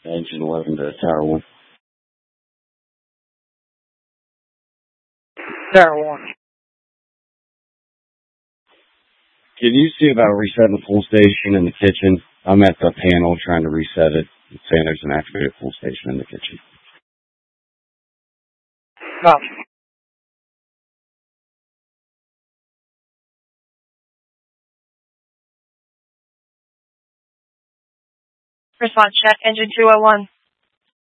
Engine 11 to Tower 1. Tower 1. Can you see about resetting the full station in the kitchen? I'm at the panel trying to reset it. It's saying there's an activated full station in the kitchen. No. Response check, engine 201.